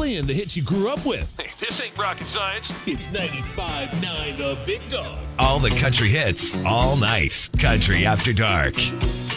playing the hits you grew up with. Hey, this ain't rocket science. It's 95.9 The Big Dog. All the country hits, all night. Country After Dark.